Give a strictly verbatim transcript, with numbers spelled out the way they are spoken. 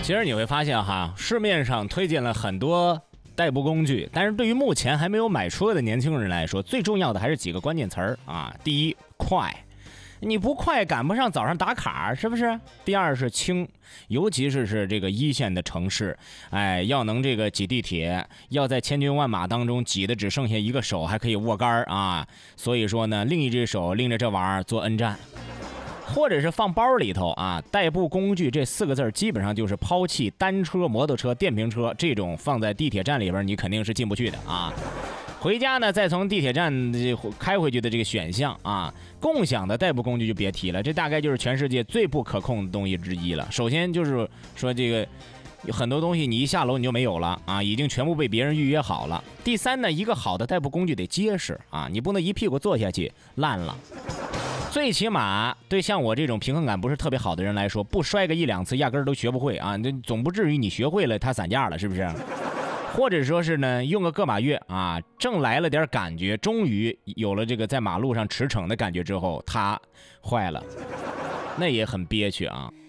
其实你会发现哈，市面上推荐了很多代步工具，但是对于目前还没有买车的年轻人来说，最重要的还是几个关键词儿啊。第一，快，你不快赶不上早上打卡，是不是？第二是轻，尤其是是这个一线的城市，哎，要能这个挤地铁，要在千军万马当中挤的只剩下一个手还可以握杆啊，所以说呢，另一只手拎着这玩意儿做 N 站。或者是放包里头啊，代步工具这四个字基本上就是抛弃单车、摩托车、电瓶车这种放在地铁站里边你肯定是进不去的啊。回家呢，再从地铁站开回去的这个选项啊，共享的代步工具就别提了，这大概就是全世界最不可控的东西之一了。首先就是说这个很多东西你一下楼你就没有了啊，已经全部被别人预约好了。第三呢，一个好的代步工具得结实啊，你不能一屁股坐下去烂了。最起码对像我这种平衡感不是特别好的人来说，不摔个一两次压根儿都学不会啊，那总不至于你学会了它散架了，是不是？或者说是呢，用个个把月啊，正来了点感觉，终于有了这个在马路上驰骋的感觉之后，它坏了，那也很憋屈啊。